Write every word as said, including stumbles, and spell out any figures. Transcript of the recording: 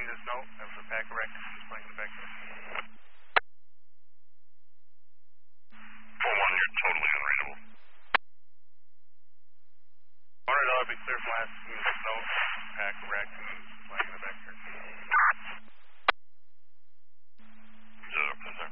this note. That was a pack of raccoons playing in the backyard. four one, you're totally unreadable. One hundred, I'll be clear from last this note. Pack of raccoons playing in the backyard.